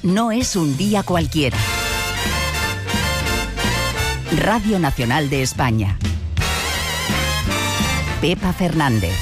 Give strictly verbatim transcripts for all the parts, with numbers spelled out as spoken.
no es un día cualquiera. Radio Nacional de España. Pepa Fernández.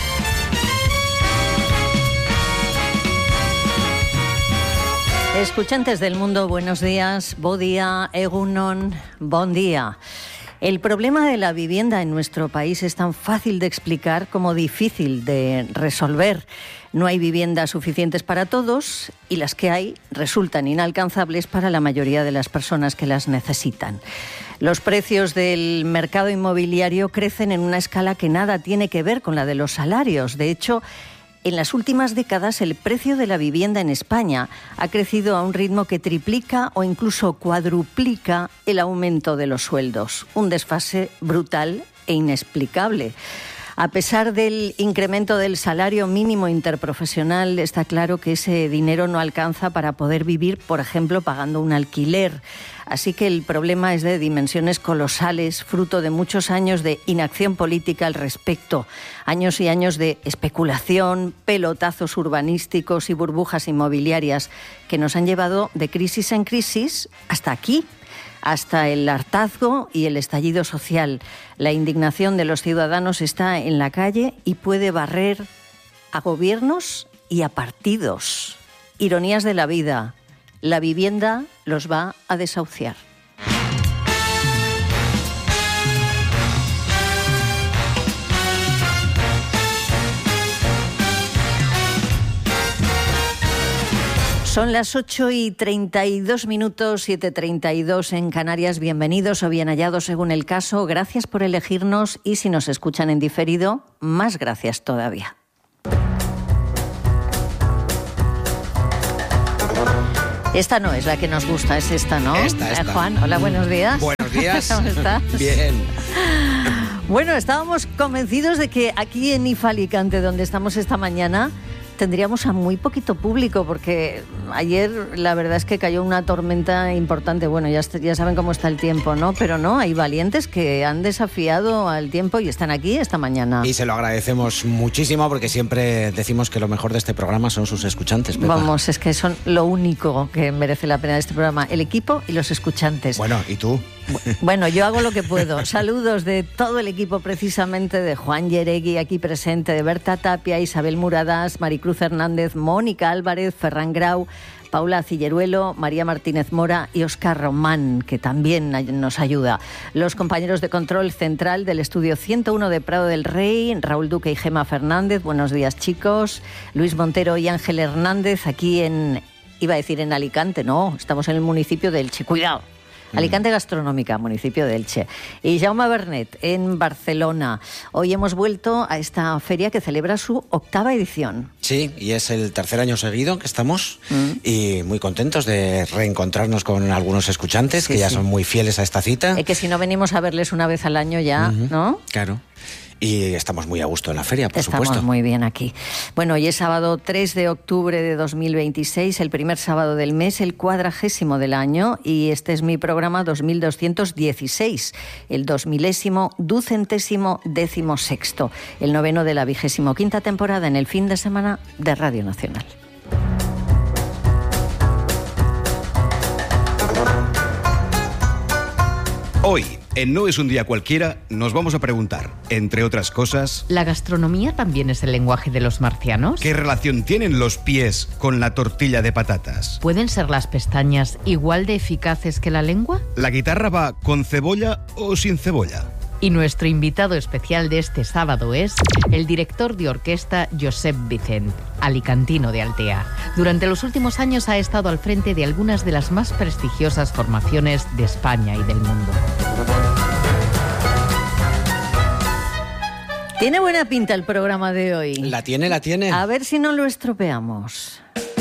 Escuchantes del mundo, buenos días, bo día, egunon, bon día. El problema de la vivienda en nuestro país es tan fácil de explicar como difícil de resolver. No hay viviendas suficientes para todos y las que hay resultan inalcanzables para la mayoría de las personas que las necesitan. Los precios del mercado inmobiliario crecen en una escala que nada tiene que ver con la de los salarios. De hecho, en las últimas décadas el precio de la vivienda en España ha crecido a un ritmo que triplica o incluso cuadruplica el aumento de los sueldos. Un desfase brutal e inexplicable. A pesar del incremento del salario mínimo interprofesional, está claro que ese dinero no alcanza para poder vivir, por ejemplo, pagando un alquiler. Así que el problema es de dimensiones colosales, fruto de muchos años de inacción política al respecto, años y años de especulación, pelotazos urbanísticos y burbujas inmobiliarias que nos han llevado de crisis en crisis hasta aquí, hasta el hartazgo y el estallido social. La indignación de los ciudadanos está en la calle y puede barrer a gobiernos y a partidos. Ironías de la vida. La vivienda los va a desahuciar. Son las ocho y treinta y dos minutos, siete y treinta y dos en Canarias. Bienvenidos o bien hallados según el caso. Gracias por elegirnos y si nos escuchan en diferido, más gracias todavía. Esta no es la que nos gusta, es esta, ¿no? Esta, esta. Eh, Juan, hola, buenos días. Buenos días. ¿Cómo estás? Bien. Bueno, estábamos convencidos de que aquí en I F A Alicante, donde estamos esta mañana, tendríamos a muy poquito público, porque ayer la verdad es que cayó una tormenta importante. Bueno, ya, ya saben cómo está el tiempo, ¿no? Pero no, hay valientes que han desafiado al tiempo y están aquí esta mañana. Y se lo agradecemos muchísimo porque siempre decimos que lo mejor de este programa son sus escuchantes, Pepa. Vamos, es que son lo único que merece la pena de este programa, el equipo y los escuchantes. Bueno, ¿y tú? Bueno, yo hago lo que puedo. Saludos de todo el equipo, precisamente de Juan Yeregui, aquí presente, de Berta Tapia, Isabel Muradas, Maricruz Hernández, Mónica Álvarez, Ferran Grau, Paula Cilleruelo, María Martínez Mora y Óscar Román, que también nos ayuda. Los compañeros de control central del estudio ciento uno de Prado del Rey, Raúl Duque y Gema Fernández. Buenos días, chicos. Luis Montero y Ángel Hernández, aquí en, iba a decir en Alicante, no, estamos en el municipio de Elche. Cuidado. Alicante Gastronómica, municipio de Elche. Y Jaume Bernet, en Barcelona. Hoy hemos vuelto a esta feria que celebra su octava edición. Sí, y es el tercer año seguido que estamos mm. y muy contentos de reencontrarnos con algunos escuchantes sí, que ya sí. son muy fieles a esta cita. Es que si no venimos a verles una vez al año ya, uh-huh. ¿no? Claro. Y estamos muy a gusto en la feria, por estamos supuesto. Estamos muy bien aquí. Bueno, hoy es sábado tres de octubre de dos mil veintiséis, el primer sábado del mes, el cuadragésimo del año, y este es mi programa dos mil doscientos dieciséis, el dos milésimo, ducentésimo, décimo sexto, el noveno de la vigésimo quinta temporada en el fin de semana de Radio Nacional. Hoy, en No es un día cualquiera, nos vamos a preguntar, entre otras cosas... ¿La gastronomía también es el lenguaje de los marcianos? ¿Qué relación tienen los pies con la tortilla de patatas? ¿Pueden ser las pestañas igual de eficaces que la lengua? ¿La guitarra va con cebolla o sin cebolla? Y nuestro invitado especial de este sábado es el director de orquesta Josep Vicent, alicantino de Altea. Durante los últimos años ha estado al frente de algunas de las más prestigiosas formaciones de España y del mundo. Tiene buena pinta el programa de hoy. La tiene, la tiene. A ver si no lo estropeamos.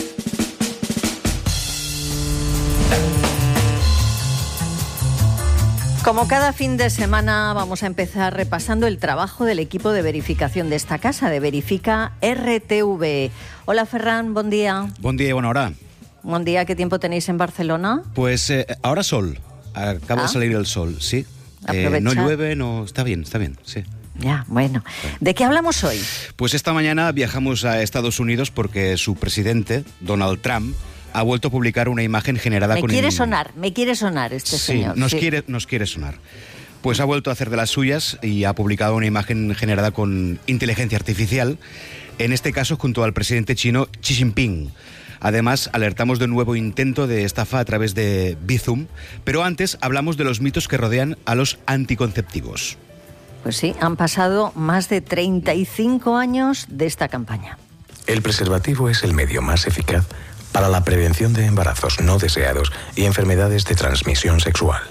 Como cada fin de semana vamos a empezar repasando el trabajo del equipo de verificación de esta casa, de Verifica R T V. Hola Ferran, buen día. Buen día y buena hora. Buen día, ¿qué tiempo tenéis en Barcelona? Pues eh, ahora sol, acaba ah. de salir el sol, sí. Eh, no llueve, no, está bien, está bien, sí. Ya, bueno. ¿De qué hablamos hoy? Pues esta mañana viajamos a Estados Unidos porque su presidente, Donald Trump, ha vuelto a publicar una imagen generada me con... Me quiere in... sonar, me quiere sonar este sí, señor. Nos sí, quiere, nos quiere sonar. Pues ha vuelto a hacer de las suyas y ha publicado una imagen generada con inteligencia artificial, en este caso junto al presidente chino Xi Jinping. Además, alertamos de un nuevo intento de estafa a través de Bizum, pero antes hablamos de los mitos que rodean a los anticonceptivos. Pues sí, han pasado más de treinta y cinco años de esta campaña. El preservativo es el medio más eficaz para la prevención de embarazos no deseados y enfermedades de transmisión sexual.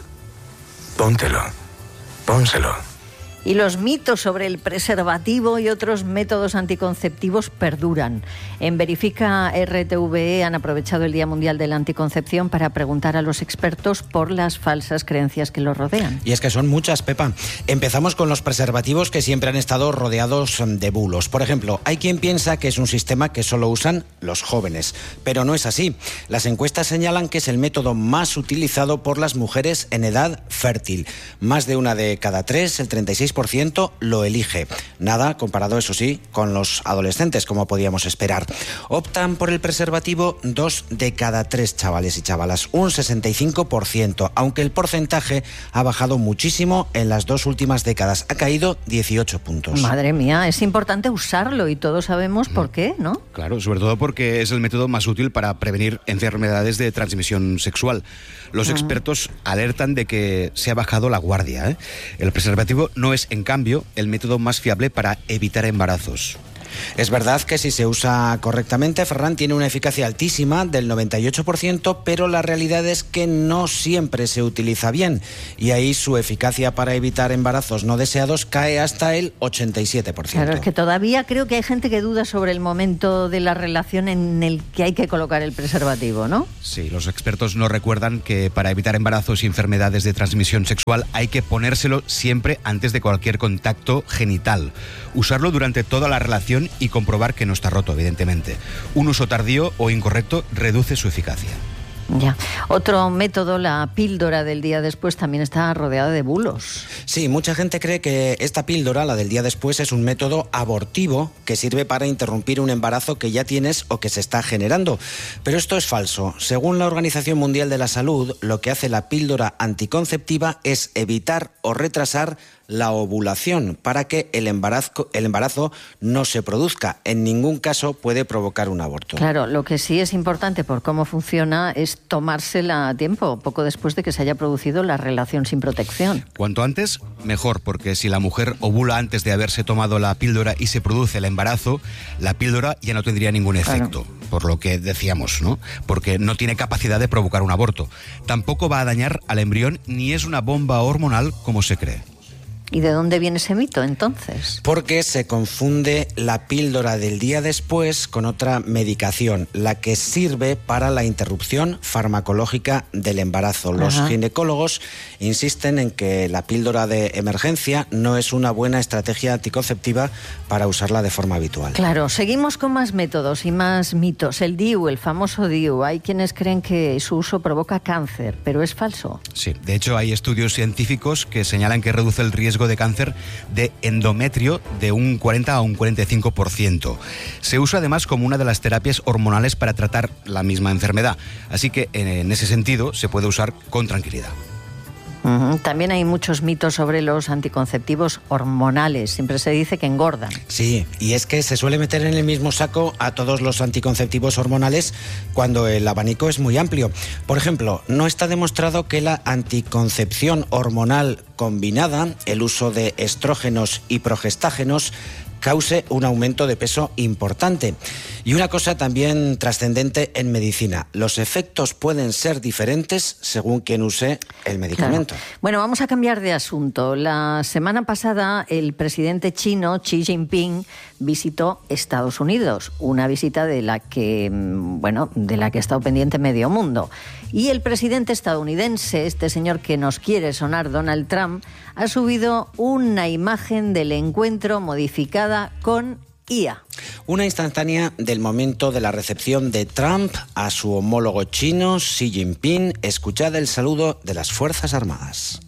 Póntelo. Pónselo. Y los mitos sobre el preservativo y otros métodos anticonceptivos perduran. En Verifica R T V E han aprovechado el Día Mundial de la Anticoncepción para preguntar a los expertos por las falsas creencias que los rodean. Y es que son muchas, Pepa. Empezamos con los preservativos que siempre han estado rodeados de bulos. Por ejemplo, hay quien piensa que es un sistema que solo usan los jóvenes, pero no es así. Las encuestas señalan que es el método más utilizado por las mujeres en edad fértil. Más de una de cada tres, el treinta y seis por ciento lo elige. Nada comparado, eso sí, con los adolescentes, como podíamos esperar. Optan por el preservativo dos de cada tres chavales y chavalas, un sesenta y cinco por ciento, aunque el porcentaje ha bajado muchísimo en las dos últimas décadas. Ha caído dieciocho puntos. Madre mía, es importante usarlo y todos sabemos por qué, ¿no? Claro, sobre todo porque es el método más útil para prevenir enfermedades de transmisión sexual. Los ah. expertos alertan de que se ha bajado la guardia, ¿eh? El preservativo no es, en cambio, el método más fiable para evitar embarazos. Es verdad que si se usa correctamente, Ferran, tiene una eficacia altísima del noventa y ocho por ciento, pero la realidad es que no siempre se utiliza bien y ahí su eficacia para evitar embarazos no deseados cae hasta el ochenta y siete por ciento. Claro, es que todavía creo que hay gente que duda sobre el momento de la relación en el que hay que colocar el preservativo, ¿no? Sí, los expertos nos recuerdan que para evitar embarazos y enfermedades de transmisión sexual hay que ponérselo siempre antes de cualquier contacto genital. Usarlo durante toda la relación y comprobar que no está roto, evidentemente. Un uso tardío o incorrecto reduce su eficacia. Ya. Otro método, la píldora del día después, también está rodeada de bulos. Sí, mucha gente cree que esta píldora, la del día después, es un método abortivo que sirve para interrumpir un embarazo que ya tienes o que se está generando. Pero esto es falso. Según la Organización Mundial de la Salud, lo que hace la píldora anticonceptiva es evitar o retrasar la ovulación para que el embarazo, el embarazo no se produzca. En ningún caso puede provocar un aborto. Claro, lo que sí es importante por cómo funciona es tomársela a tiempo, poco después de que se haya producido la relación sin protección. Cuanto antes, mejor, porque si la mujer ovula antes de haberse tomado la píldora y se produce el embarazo, la píldora ya no tendría ningún efecto, claro. Por lo que decíamos, ¿no? Porque no tiene capacidad de provocar un aborto. Tampoco va a dañar al embrión ni es una bomba hormonal como se cree. ¿Y de dónde viene ese mito, entonces? Porque se confunde la píldora del día después con otra medicación, la que sirve para la interrupción farmacológica del embarazo. Los Ajá. ginecólogos insisten en que la píldora de emergencia no es una buena estrategia anticonceptiva para usarla de forma habitual. Claro, seguimos con más métodos y más mitos. El D I U, el famoso D I U, hay quienes creen que su uso provoca cáncer, pero es falso. Sí, de hecho hay estudios científicos que señalan que reduce el riesgo de cáncer de endometrio de un cuarenta a un cuarenta y cinco por ciento. Se usa además como una de las terapias hormonales para tratar la misma enfermedad, así que en ese sentido se puede usar con tranquilidad. Uh-huh. También hay muchos mitos sobre los anticonceptivos hormonales. Siempre se dice que engordan. Sí, y es que se suele meter en el mismo saco a todos los anticonceptivos hormonales cuando el abanico es muy amplio. Por ejemplo, no está demostrado que la anticoncepción hormonal combinada, el uso de estrógenos y progestágenos, cause un aumento de peso importante. Y una cosa también trascendente en medicina, los efectos pueden ser diferentes según quien use el medicamento. Claro. Bueno, vamos a cambiar de asunto. La semana pasada el presidente chino, Xi Jinping, visitó Estados Unidos, una visita de la que, bueno, de la que ha estado pendiente medio mundo. Y el presidente estadounidense, este señor que nos quiere sonar, Donald Trump, ha subido una imagen del encuentro modificada con I A. Una instantánea del momento de la recepción de Trump a su homólogo chino, Xi Jinping. Escuchad el saludo de las Fuerzas Armadas.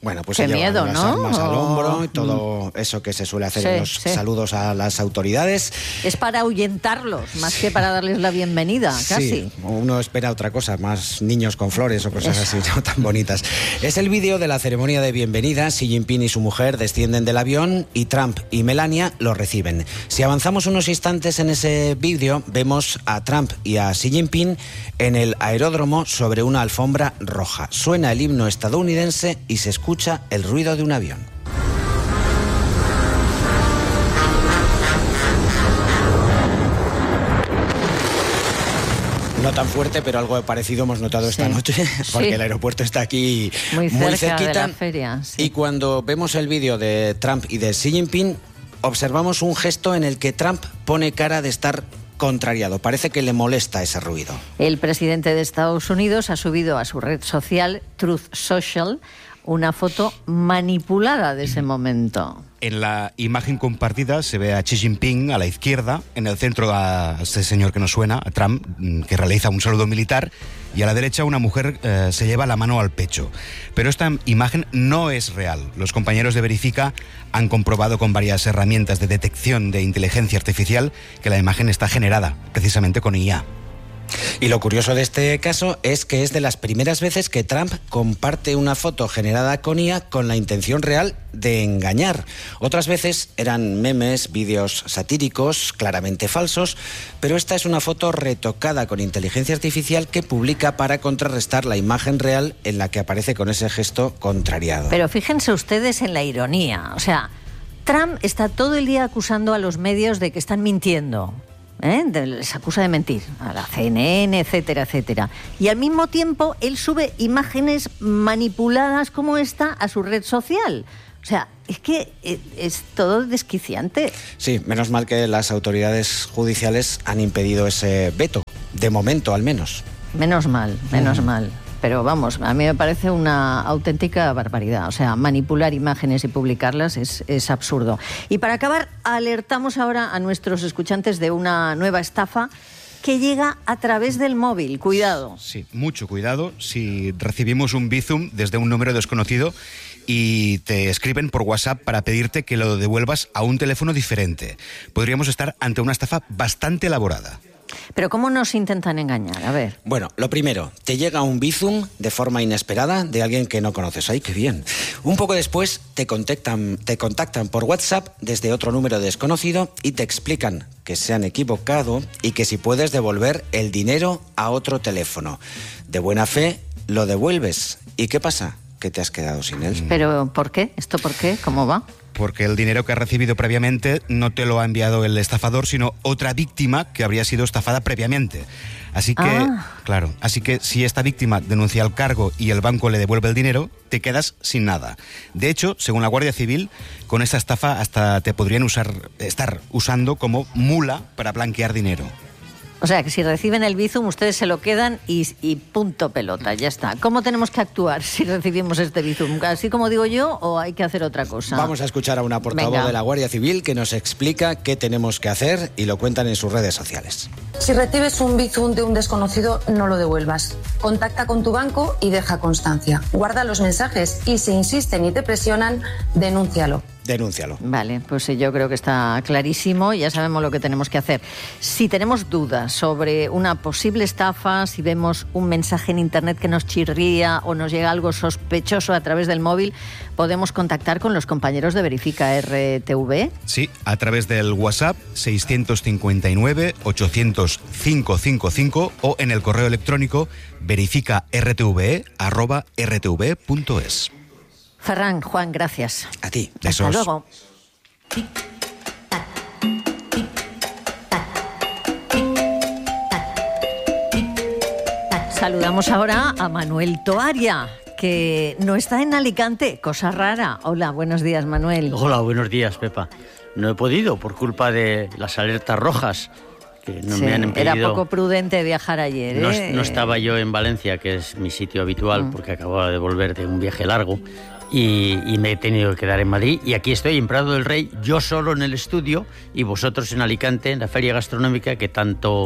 Bueno, pues Qué se llevan miedo, las ¿no? armas al hombro y Mm. todo eso que se suele hacer Sí, en los sí. saludos a las autoridades. Es para ahuyentarlos, más que para darles la bienvenida, casi. Sí, uno espera otra cosa, más niños con flores o cosas Eso. así, no tan bonitas. Es el vídeo de la ceremonia de bienvenida. Xi Jinping y su mujer descienden del avión y Trump y Melania lo reciben. Si avanzamos unos instantes en ese vídeo, vemos a Trump y a Xi Jinping en el aeródromo sobre una alfombra roja. Suena el himno estadounidense y se escucha el ruido de un avión. No tan fuerte, pero algo parecido hemos notado esta Sí. noche, porque Sí. el aeropuerto está aquí Muy muy, cerca de cerquita. la feria, sí. Y cuando vemos el vídeo de Trump y de Xi Jinping, observamos un gesto en el que Trump pone cara de estar contrariado. Parece que le molesta ese ruido. El presidente de Estados Unidos ha subido a su red social, Truth Social, una foto manipulada de ese momento. En la imagen compartida se ve a Xi Jinping a la izquierda, en el centro a este señor que nos suena, a Trump, que realiza un saludo militar, y a la derecha una mujer eh, se lleva la mano al pecho. Pero esta imagen no es real. Los compañeros de Verifica han comprobado con varias herramientas de detección de inteligencia artificial que la imagen está generada precisamente con I A. Y lo curioso de este caso es que es de las primeras veces que Trump comparte una foto generada con I A con la intención real de engañar. Otras veces eran memes, vídeos satíricos, claramente falsos, pero esta es una foto retocada con inteligencia artificial que publica para contrarrestar la imagen real en la que aparece con ese gesto contrariado. Pero fíjense ustedes en la ironía. O sea, Trump está todo el día acusando a los medios de que están mintiendo. ¿Eh? De- les acusa de mentir, a la C N N, etcétera, etcétera. Y al mismo tiempo, él sube imágenes manipuladas como esta a su red social. O sea, es que es, es todo desquiciante. Sí, menos mal que las autoridades judiciales han impedido ese veto, de momento al menos. Menos mal, menos mal. Pero vamos, a mí me parece una auténtica barbaridad. O sea, manipular imágenes y publicarlas es, es absurdo. Y para acabar, alertamos ahora a nuestros escuchantes de una nueva estafa que llega a través del móvil. Cuidado. Sí, mucho cuidado si recibimos un Bizum desde un número desconocido y te escriben por WhatsApp para pedirte que lo devuelvas a un teléfono diferente. Podríamos estar ante una estafa bastante elaborada. Pero ¿cómo nos intentan engañar? A ver. Bueno, lo primero, te llega un Bizum de forma inesperada de alguien que no conoces. ¡Ay, qué bien! Un poco después te contactan, te contactan por WhatsApp desde otro número desconocido y te explican que se han equivocado y que si puedes devolver el dinero a otro teléfono. De buena fe, lo devuelves. ¿Y qué pasa? Que te has quedado sin él. ¿Pero por qué? ¿Esto por qué? ¿Cómo va? Porque el dinero que has recibido previamente no te lo ha enviado el estafador, sino otra víctima que habría sido estafada previamente. Así que, Ah. claro, así que si esta víctima denuncia el cargo y el banco le devuelve el dinero, te quedas sin nada. De hecho, según la Guardia Civil, con esta estafa hasta te podrían usar, estar usando como mula para blanquear dinero. O sea, que si reciben el Bizum, ustedes se lo quedan y, y punto pelota, ya está. ¿Cómo tenemos que actuar si recibimos este Bizum? ¿Así como digo yo o hay que hacer otra cosa? Vamos a escuchar a una portavoz Venga. de la Guardia Civil que nos explica qué tenemos que hacer y lo cuentan en sus redes sociales. Si recibes un Bizum de un desconocido, no lo devuelvas. Contacta con tu banco y deja constancia. Guarda los mensajes y si insisten y te presionan, denúncialo. Denúncialo. Vale, pues sí, yo creo que está clarísimo, ya sabemos lo que tenemos que hacer. Si tenemos dudas sobre una posible estafa, si vemos un mensaje en internet que nos chirría o nos llega algo sospechoso a través del móvil, podemos contactar con los compañeros de Verifica R T V. Sí, a través del WhatsApp seiscientos cincuenta y nueve, ochocientos, quinientos cincuenta y cinco o en el correo electrónico verifica r t v e arroba r t v punto es. Ferran, Juan, gracias. A ti. Hasta Besos. luego. Saludamos ahora a Manuel Toaria, que no está en Alicante, cosa rara. Hola, buenos días, Manuel. Hola, buenos días, Pepa. No he podido por culpa de las alertas rojas que no Sí, me han impedido. era poco prudente viajar ayer, No, ¿eh? no estaba yo en Valencia, que es mi sitio habitual, Mm. porque acababa de volver de un viaje largo y, y me he tenido que quedar en Madrid. Y aquí estoy en Prado del Rey, yo solo en el estudio y vosotros en Alicante, en la feria gastronómica que tanto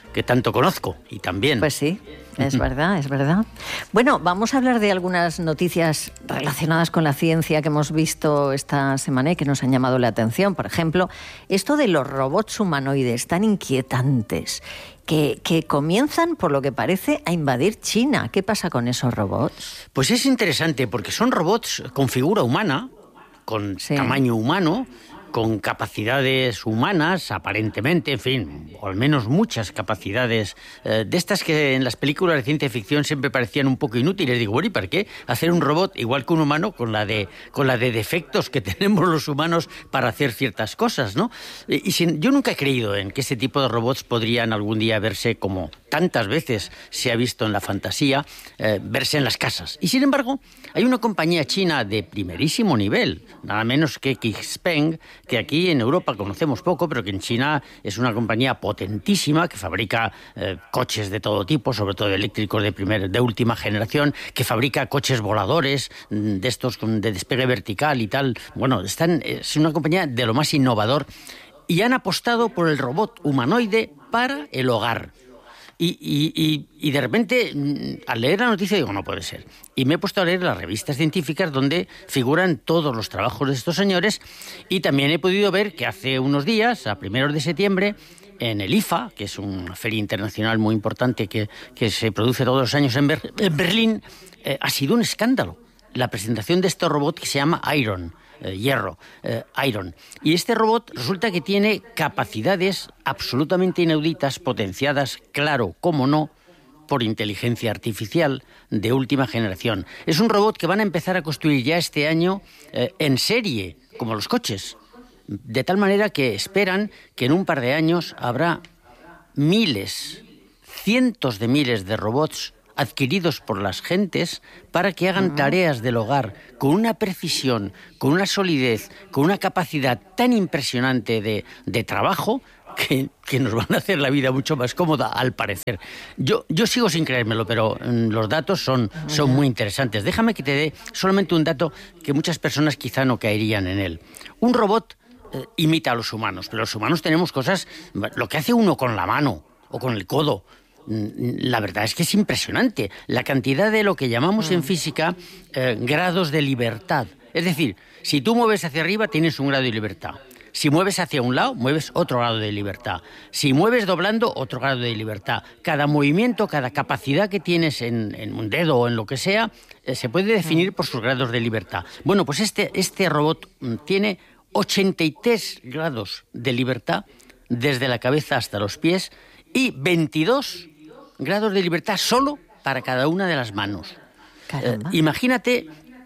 que tanto conozco y también. Pues sí, es verdad, es verdad. Bueno, vamos a hablar de algunas noticias relacionadas con la ciencia que hemos visto esta semana y que nos han llamado la atención. Por ejemplo, esto de los robots humanoides tan inquietantes que, que comienzan, por lo que parece, a invadir China. ¿Qué pasa con esos robots? Pues es interesante porque son robots con figura humana, con sí. tamaño humano, con capacidades humanas, aparentemente, en fin, o al menos muchas capacidades eh, de estas que en las películas de ciencia ficción siempre parecían un poco inútiles. Digo, bueno, ¿y para qué hacer un robot igual que un humano con la de con la de defectos que tenemos los humanos para hacer ciertas cosas, ¿no? Y, y sin, yo nunca he creído en que ese tipo de robots podrían algún día verse, como tantas veces se ha visto en la fantasía, eh, verse en las casas. Y sin embargo, hay una compañía china de primerísimo nivel, nada menos que Xpeng, que aquí en Europa conocemos poco, pero que en China es una compañía potentísima que fabrica eh, coches de todo tipo, sobre todo eléctricos de primer, de última generación, que fabrica coches voladores de estos de despegue vertical y tal. Bueno, están, es una compañía de lo más innovador y han apostado por el robot humanoide para el hogar. Y, y, y, y de repente, al leer la noticia, digo, no puede ser. Y me he puesto a leer las revistas científicas donde figuran todos los trabajos de estos señores y también he podido ver que hace unos días, a primeros de septiembre, en el I F A, que es una feria internacional muy importante que, que se produce todos los años en, Ber- en Berlín, eh, ha sido un escándalo la presentación de este robot que se llama Iron. Eh, hierro, eh, Iron. Y este robot resulta que tiene capacidades absolutamente inauditas, potenciadas, claro, cómo no, por inteligencia artificial de última generación. Es un robot que van a empezar a construir ya este año eh, en serie, como los coches. De tal manera que esperan que en un par de años habrá miles, cientos de miles de robots adquiridos por las gentes para que hagan tareas del hogar con una precisión, con una solidez, con una capacidad tan impresionante de, de trabajo que, que nos van a hacer la vida mucho más cómoda, al parecer. Yo, yo sigo sin creérmelo, pero mm, los datos son, son muy interesantes. Déjame que te dé solamente un dato que muchas personas quizá no caerían en él. Un robot eh, imita a los humanos, pero los humanos tenemos cosas, lo que hace uno con la mano o con el codo. La verdad es que es impresionante la cantidad de lo que llamamos en física eh, grados de libertad. Es decir, si tú mueves hacia arriba tienes un grado de libertad. Si mueves hacia un lado, mueves otro grado de libertad. Si mueves doblando, otro grado de libertad. Cada movimiento, cada capacidad que tienes en, en un dedo o en lo que sea, eh, se puede definir por sus grados de libertad. Bueno, pues este, este robot mm, tiene ochenta y tres grados de libertad desde la cabeza hasta los pies y veintidós grados de libertad solo para cada una de las manos. Eh, imagínate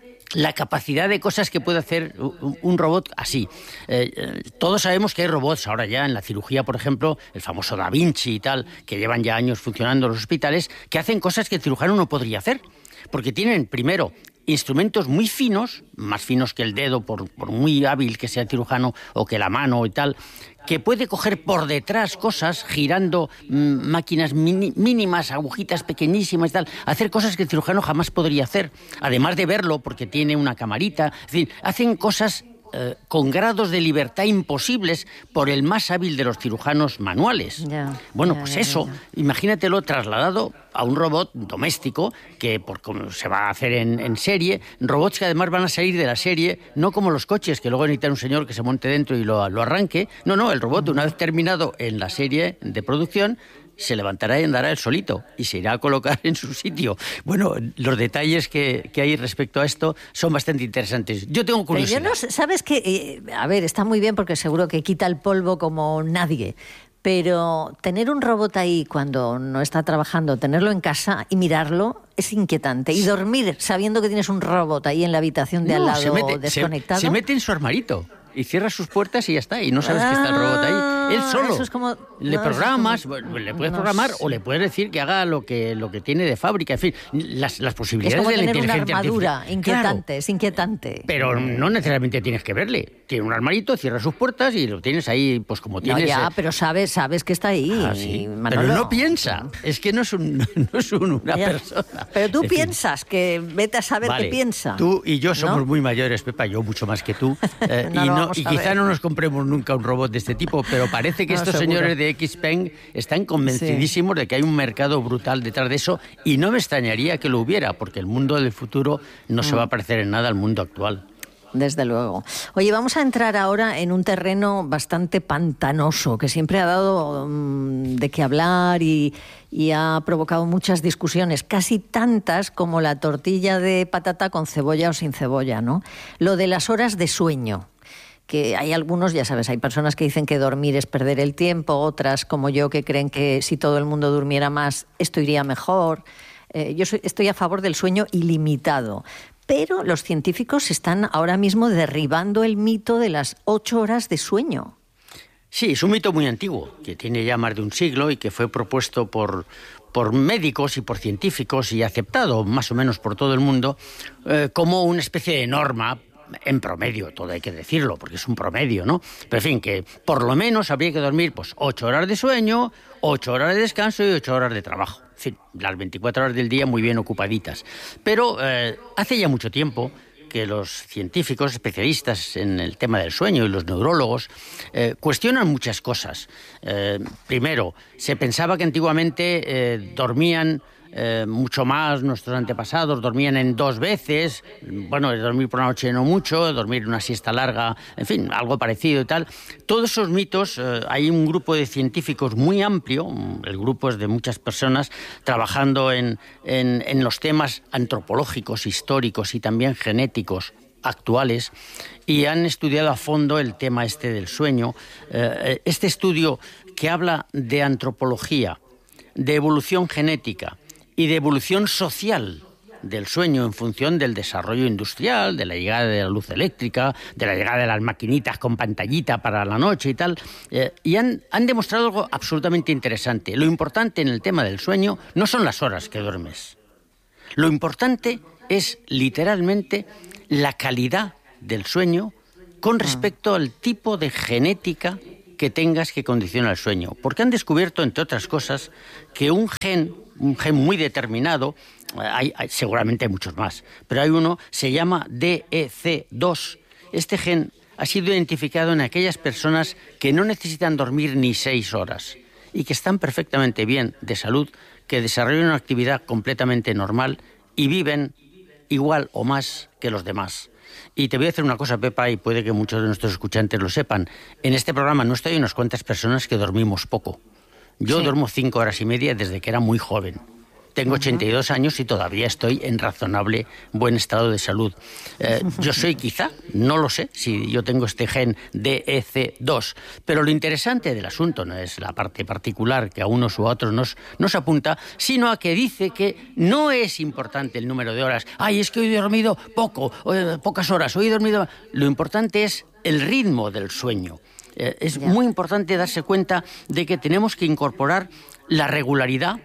la capacidad de cosas que puede hacer un, un robot así. Eh, eh, todos sabemos que hay robots ahora ya en la cirugía, por ejemplo, el famoso Da Vinci y tal, que llevan ya años funcionando en los hospitales, que hacen cosas que el cirujano no podría hacer. Porque tienen, primero, instrumentos muy finos, más finos que el dedo, por, por muy hábil que sea el cirujano, o que la mano y tal, que puede coger por detrás cosas, girando mmm, máquinas mini, mínimas, agujitas pequeñísimas y tal, hacer cosas que el cirujano jamás podría hacer, además de verlo, porque tiene una camarita. Es decir, hacen cosas eh, con grados de libertad imposibles por el más hábil de los cirujanos manuales. Ya, bueno, ya, pues ya, eso, ya, ya. Imagínatelo trasladado a un robot doméstico que, por como se va a hacer en, en serie, robots que además van a salir de la serie, no como los coches, que luego necesitan un señor que se monte dentro y lo, lo arranque. No, no, el robot, una vez terminado en la serie de producción, se levantará y andará él solito y se irá a colocar en su sitio. Bueno, los detalles que, que hay respecto a esto son bastante interesantes. Yo tengo curiosidad. Pero yo no, ¿sabes qué? Eh, a ver, está muy bien porque seguro que quita el polvo como nadie. Pero tener un robot ahí cuando no está trabajando, tenerlo en casa y mirarlo es inquietante. Y dormir sabiendo que tienes un robot ahí en la habitación de no, al lado se mete, desconectado. Se, se mete en su armarito y cierra sus puertas y ya está. Y no sabes ah, que está el robot ahí. Él solo. Eso es como, le no, programas, como, le puedes no programar sé. O le puedes decir que haga lo que, lo que tiene de fábrica. En fin, las, las posibilidades es como de la tener inteligencia una armadura artificial. inquietante, Claro, es inquietante. Pero no necesariamente tienes que verle. Tiene un armarito, cierra sus puertas y lo tienes ahí, pues como tienes. No, ya, eh... pero sabes, sabes que está ahí. Ah, sí. Pero no piensa. Es que no es, un, no es un, una ya. persona. Pero tú en piensas fin. que vete a saber vale. qué piensa. Tú y yo somos ¿no? muy mayores, Pepa, yo mucho más que tú. Eh, no y, no, y quizá ver. no nos compremos nunca un robot de este tipo, pero parece que No, estos seguro. señores de Xpeng están convencidísimos sí. de que hay un mercado brutal detrás de eso, y no me extrañaría que lo hubiera, porque el mundo del futuro no mm. se va a parecer en nada al mundo actual. Desde luego. Oye, vamos a entrar ahora en un terreno bastante pantanoso, que siempre ha dado um, de qué hablar y, y ha provocado muchas discusiones, casi tantas como la tortilla de patata con cebolla o sin cebolla, ¿no? Lo de las horas de sueño. Que hay algunos, ya sabes, hay personas que dicen que dormir es perder el tiempo, otras como yo que creen que si todo el mundo durmiera más, esto iría mejor. Eh, yo soy, estoy a favor del sueño ilimitado. Pero los científicos están ahora mismo derribando el mito de las ocho horas de sueño. Sí, es un mito muy antiguo, que tiene ya más de un siglo y que fue propuesto por, por médicos y por científicos y aceptado más o menos por todo el mundo eh, como una especie de norma, en promedio, todo hay que decirlo, porque es un promedio, ¿no? Pero en fin, que por lo menos habría que dormir pues ocho horas de sueño, ocho horas de descanso y ocho horas de trabajo. En fin, las veinticuatro horas del día muy bien ocupaditas. Pero eh, hace ya mucho tiempo que los científicos especialistas en el tema del sueño y los neurólogos eh, cuestionan muchas cosas. Eh, primero, se pensaba que antiguamente eh, dormían Eh, mucho más, nuestros antepasados dormían en dos veces, bueno, dormir por la noche no mucho, dormir una siesta larga, en fin, algo parecido y tal. Todos esos mitos, eh, hay un grupo de científicos muy amplio, el grupo es de muchas personas, trabajando en, en, en los temas antropológicos, históricos y también genéticos actuales, y han estudiado a fondo el tema este del sueño. Eh, este estudio que habla de antropología, de evolución genética y de evolución social del sueño en función del desarrollo industrial, de la llegada de la luz eléctrica, de la llegada de las maquinitas con pantallita para la noche y tal, eh, y han, han demostrado algo absolutamente interesante. Lo importante en el tema del sueño no son las horas que duermes. Lo importante es literalmente la calidad del sueño con respecto al tipo de genética que tengas que condiciona el sueño. Porque han descubierto, entre otras cosas, que un gen, un gen muy determinado, hay, hay, seguramente hay muchos más, pero hay uno, se llama D E C dos. Este gen ha sido identificado en aquellas personas que no necesitan dormir ni seis horas y que están perfectamente bien de salud, que desarrollan una actividad completamente normal y viven igual o más que los demás. Y te voy a decir una cosa, Pepa, y puede que muchos de nuestros escuchantes lo sepan. En este programa no estoy unas cuantas personas que dormimos poco. Yo sí. duermo cinco horas y media desde que era muy joven. Tengo ochenta y dos años y todavía estoy en razonable buen estado de salud. Eh, yo soy quizá, no lo sé, si yo tengo este gen D E C dos, pero lo interesante del asunto no es la parte particular que a unos u a otros nos, nos apunta, sino a que dice que no es importante el número de horas. Ay, es que hoy he dormido poco, eh, pocas horas, hoy he dormido... Lo importante es el ritmo del sueño. Eh, es yeah. muy importante darse cuenta de que tenemos que incorporar la regularidad,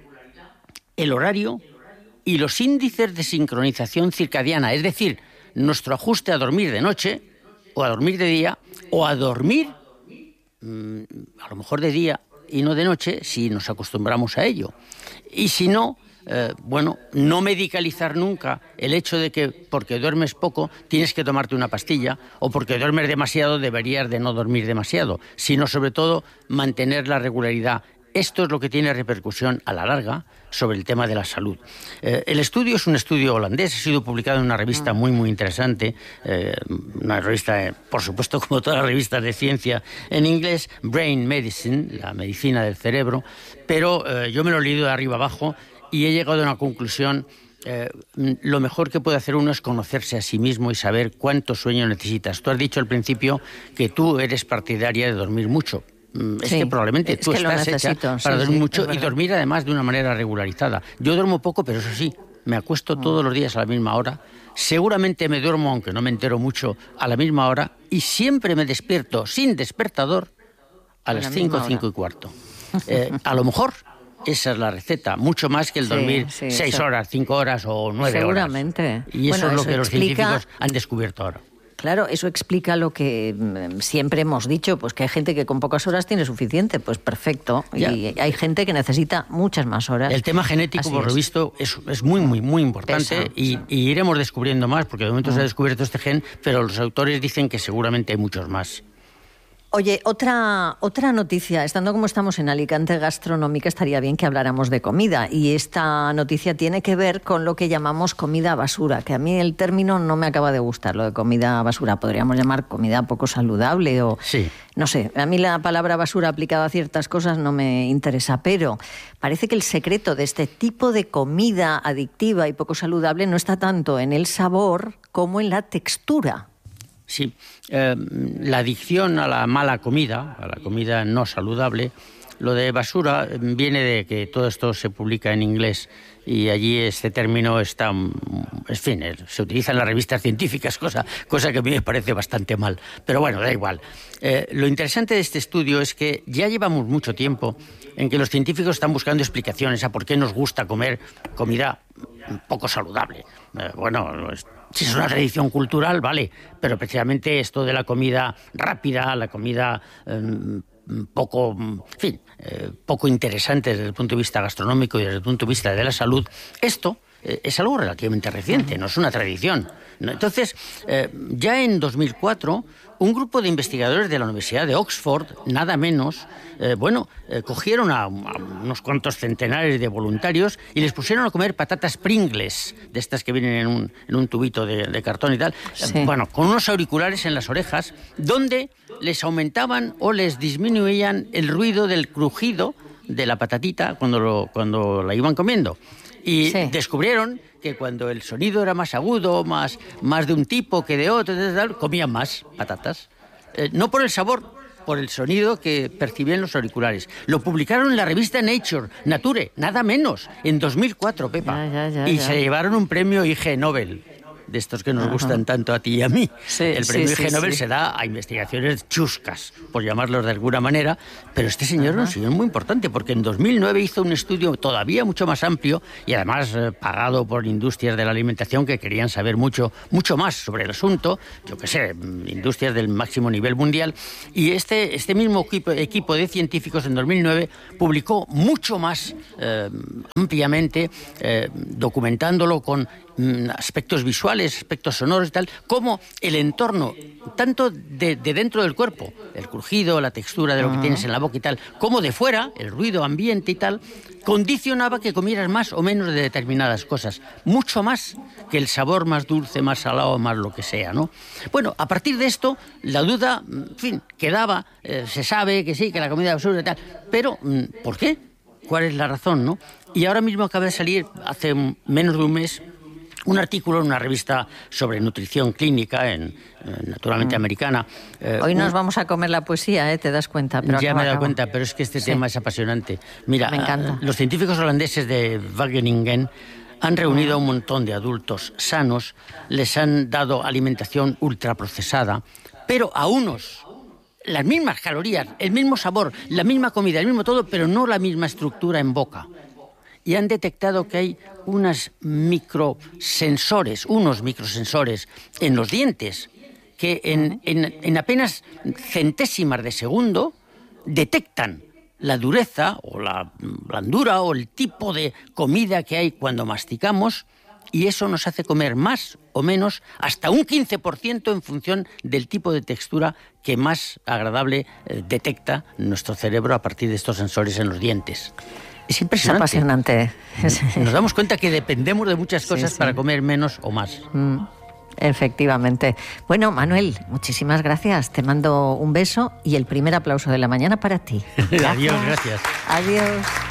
el horario y los índices de sincronización circadiana, es decir, nuestro ajuste a dormir de noche o a dormir de día o a dormir mmm, a lo mejor de día y no de noche si nos acostumbramos a ello. Y si no, eh, bueno, no medicalizar nunca el hecho de que porque duermes poco tienes que tomarte una pastilla o porque duermes demasiado deberías de no dormir demasiado, sino sobre todo mantener la regularidad. Esto es lo que tiene repercusión a la larga sobre el tema de la salud. Eh, el estudio es un estudio holandés, ha sido publicado en una revista muy, muy interesante, eh, una revista, eh, por supuesto, como todas las revistas de ciencia en inglés, Brain Medicine, la medicina del cerebro, pero eh, yo me lo he leído de arriba abajo y he llegado a una conclusión. Eh, lo mejor que puede hacer uno es conocerse a sí mismo y saber cuánto sueño necesitas. Tú has dicho al principio que tú eres partidaria de dormir mucho. Es sí, que probablemente es tú que estás hecha para sí, dormir sí, mucho y dormir además de una manera regularizada. Yo duermo poco, pero eso sí, me acuesto mm. todos los días a la misma hora. Seguramente me duermo, aunque no me entero mucho, a la misma hora y siempre me despierto sin despertador a, a las cinco, cinco y cuarto. Eh, a lo mejor esa es la receta, mucho más que el dormir sí, sí, seis eso. horas, cinco horas o nueve Seguramente. horas. Seguramente. Y eso bueno, es lo eso que los explica... científicos han descubierto ahora. Claro, eso explica lo que siempre hemos dicho, pues que hay gente que con pocas horas tiene suficiente, pues perfecto. Ya. Y hay gente que necesita muchas más horas. El tema genético, Así por lo visto, es, es muy, muy, muy importante y, y iremos descubriendo más, porque de momento mm. se ha descubierto este gen, pero los autores dicen que seguramente hay muchos más. Oye, otra, otra noticia, estando como estamos en Alicante gastronómica, estaría bien que habláramos de comida, y esta noticia tiene que ver con lo que llamamos comida basura, que a mí el término no me acaba de gustar, lo de comida basura, podríamos llamar comida poco saludable o... Sí. No sé, a mí la palabra basura aplicada a ciertas cosas no me interesa, pero parece que el secreto de este tipo de comida adictiva y poco saludable no está tanto en el sabor como en la textura. Sí, eh, la adicción a la mala comida, a la comida no saludable, lo de basura viene de que todo esto se publica en inglés y allí este término está, en fin, se utiliza en las revistas científicas, cosa, cosa que a mí me parece bastante mal. Pero bueno, da igual. Eh, lo interesante de este estudio es que ya llevamos mucho tiempo en que los científicos están buscando explicaciones a por qué nos gusta comer comida poco saludable. Eh, bueno, si es una tradición cultural, vale, pero precisamente esto de la comida rápida, la comida eh, poco, en fin, eh, poco interesante desde el punto de vista gastronómico y desde el punto de vista de la salud, esto eh, es algo relativamente reciente, no es una tradición. Entonces, eh, ya en dos mil cuatro, un grupo de investigadores de la Universidad de Oxford, nada menos, eh, bueno, eh, cogieron a, a unos cuantos centenares de voluntarios y les pusieron a comer patatas Pringles, de estas que vienen en un, en un tubito de, de cartón y tal, sí. eh, bueno, con unos auriculares en las orejas, donde les aumentaban o les disminuían el ruido del crujido de la patatita cuando, lo, cuando la iban comiendo. Y sí. descubrieron que cuando el sonido era más agudo, más, más de un tipo que de otro, comían más patatas. Eh, no por el sabor, por el sonido que percibían los auriculares. Lo publicaron en la revista Nature, Nature, nada menos, en dos mil cuatro, Pepa. Ya, ya, ya, y ya. se llevaron un premio I G Nobel, de estos que nos Ajá. gustan tanto a ti y a mí. Sí, el premio sí, I G sí, Nobel sí. se da a investigaciones chuscas, por llamarlos de alguna manera, pero este señor Ajá. es un señor muy importante, porque en dos mil nueve hizo un estudio todavía mucho más amplio y además eh, pagado por industrias de la alimentación que querían saber mucho, mucho más sobre el asunto, yo qué sé, industrias del máximo nivel mundial, y este, este mismo equipo, equipo de científicos en dos mil nueve publicó mucho más eh, ampliamente, eh, documentándolo con aspectos visuales, aspectos sonoros y tal, como el entorno, tanto de, de dentro del cuerpo, el crujido, la textura de lo que tienes en la boca y tal, como de fuera, el ruido ambiente y tal, condicionaba que comieras más o menos de determinadas cosas, mucho más que el sabor más dulce, más salado, más lo que sea, ¿no? Bueno, a partir de esto, la duda, en fin, quedaba, eh, se sabe que sí, que la comida es absurda y tal, pero ¿por qué? ¿Cuál es la razón, no? Y ahora mismo acaba de salir, hace menos de un mes, un artículo en una revista sobre nutrición clínica, en, en naturalmente mm. americana. Eh, Hoy nos un... vamos a comer la poesía, ¿eh? ¿Te das cuenta? Pero ya me he dado acabo. cuenta, pero es que este sí. tema es apasionante. Mira, me encanta. los científicos holandeses de Wageningen han reunido a un montón de adultos sanos, les han dado alimentación ultraprocesada, pero a unos las mismas calorías, el mismo sabor, la misma comida, el mismo todo, pero no la misma estructura en boca. Y han detectado que hay unos microsensores, unos microsensores en los dientes que en, en, en apenas centésimas de segundo detectan la dureza o la blandura o el tipo de comida que hay cuando masticamos, y eso nos hace comer más o menos hasta un quince por ciento en función del tipo de textura que más agradable eh, detecta nuestro cerebro a partir de estos sensores en los dientes. Es impresionante. Es apasionante. Nos damos cuenta que dependemos de muchas cosas sí, sí. para comer menos o más. Mm, efectivamente. Bueno, Manuel, muchísimas gracias. Te mando un beso y el primer aplauso de la mañana para ti. Adiós, gracias. Adiós.